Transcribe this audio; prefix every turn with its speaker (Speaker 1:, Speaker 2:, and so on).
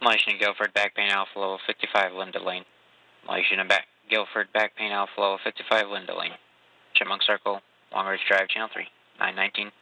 Speaker 1: Malaysian Guilford, back pain Alpha Level 55, Linda Lane. Malaysian and Guilford, back pain Alpha Level 55, Linda Lane. Chipmunk Circle, Long Ridge Drive, Channel 3, 919.